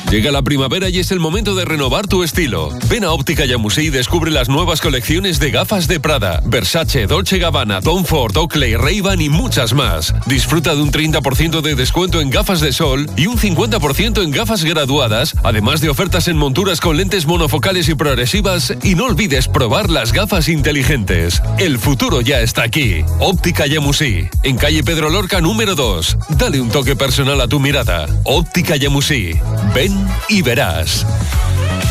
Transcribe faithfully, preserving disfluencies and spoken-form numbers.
Llega la primavera y es el momento de renovar tu estilo. Ven a Óptica Llamusí y descubre las nuevas colecciones de gafas de Prada, Versace, Dolce Gabbana, Tom Ford, Oakley, Ray-Ban y muchas más. Disfruta de un treinta por ciento de descuento en gafas de sol y un cincuenta por ciento en gafas graduadas, además de ofertas en monturas con lentes monofocales y progresivas, y no olvides probar las gafas inteligentes. El futuro ya está aquí. Óptica Llamusí, en calle Pedro Lorca número dos. Dale un toque personal a tu mirada. Óptica Llamusí. Ven y verás.